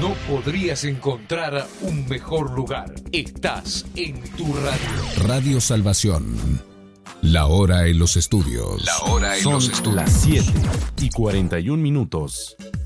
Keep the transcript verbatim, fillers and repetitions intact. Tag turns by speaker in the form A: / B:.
A: No podrías encontrar un mejor lugar. Estás en tu radio.
B: Radio Salvación. La hora en los estudios.
C: La hora en
D: Son
C: los estudios.
D: las siete y cuarenta y un minutos.